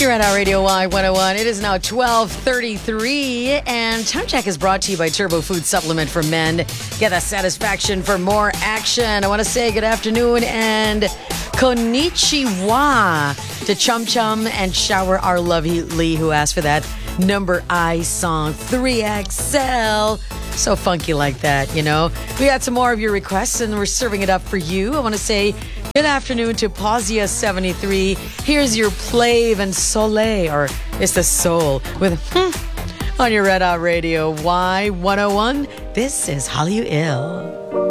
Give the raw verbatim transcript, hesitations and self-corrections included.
You're at our Radio Y one oh one. It is now twelve thirty-three, and Time Check is brought to you by Turbo Food Supplement for Men. Get that satisfaction for more action. I want to say good afternoon and konnichiwa to Chum Chum and Shower Our Lovey Lee, who asked for that Number I song, three X L. So funky like that, you know. We got some more of your requests, and we're serving it up for you. I want to say good afternoon to Pausia seventy-three. Here's your Plave and Soleil, or it's the soul, with hmm, on your Red Hot Radio Y one oh one. This is Hallyu Ill.